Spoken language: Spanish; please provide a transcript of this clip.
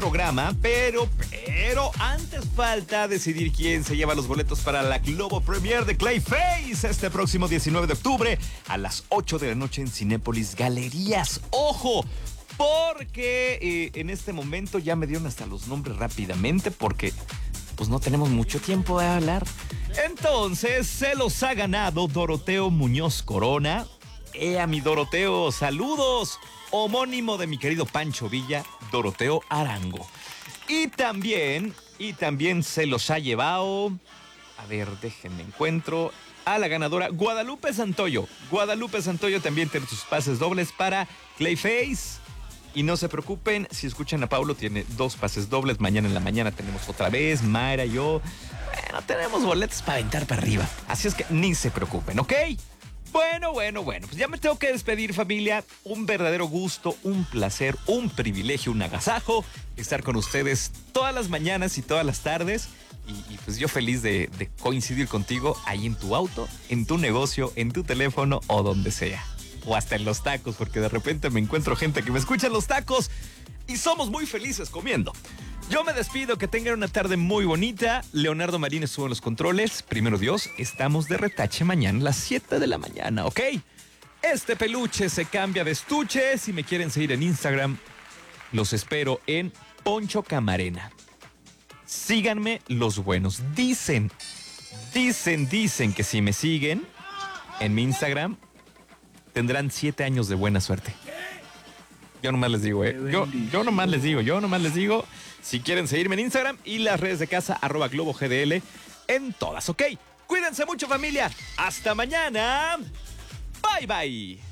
programa, pero antes falta decidir quién se lleva los boletos para la Globo Premiere de Clayface este próximo 19 de octubre a las 8 de la noche en Cinépolis Galerías. ¡Ojo! Porque en este momento ya me dieron hasta los nombres rápidamente porque pues no tenemos mucho tiempo de hablar. Entonces se los ha ganado Doroteo Muñoz Corona. A mi Doroteo, saludos. Homónimo de mi querido Pancho Villa, Doroteo Arango. Y también se los ha llevado, a ver, déjenme encuentro, a la ganadora Guadalupe Santoyo. Guadalupe Santoyo también tiene sus pases dobles para Clayface. Y no se preocupen, si escuchan a Paulo, tiene 2 pases dobles. Mañana en la mañana tenemos otra vez, Mayra y yo. Bueno, tenemos boletos para aventar para arriba. Así es que ni se preocupen, ¿ok? Bueno, pues ya me tengo que despedir, familia. Un verdadero gusto, un placer, un privilegio, un agasajo estar con ustedes todas las mañanas y todas las tardes. Y pues yo feliz de coincidir contigo ahí en tu auto, en tu negocio, en tu teléfono o donde sea. O hasta en los tacos, porque de repente me encuentro gente que me escucha en los tacos y somos muy felices comiendo. Yo me despido, que tengan una tarde muy bonita. Leonardo Marín estuvo en los controles. Primero Dios, estamos de retache mañana a las 7 de la mañana, ¿ok? Este peluche se cambia de estuche. Si me quieren seguir en Instagram, los espero en Poncho Camarena. Síganme los buenos. Dicen que si me siguen en mi Instagram, tendrán 7 años de buena suerte. Yo nomás les digo, Yo nomás les digo. Si quieren seguirme en Instagram y las redes de casa, @GloboGDL en todas, ¿ok? Cuídense mucho, familia. Hasta mañana. Bye, bye.